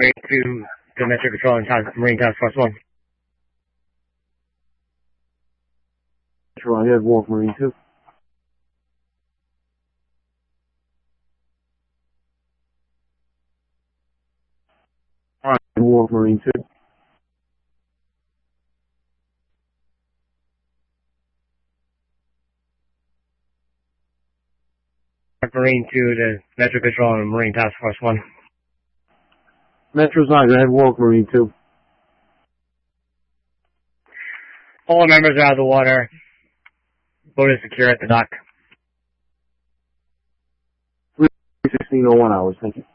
Marine 2 to Metro Control and Marine Task Force 1. Metro ahead, Wolf Marine 2. Alright, Wolf Marine 2. Marine 2 to Metro Control and Marine Task Force 1. Metro's not ahead, Wolf Marine 2. All members are out of the water. Boat is secure at the dock. 16:01 hours, thank you.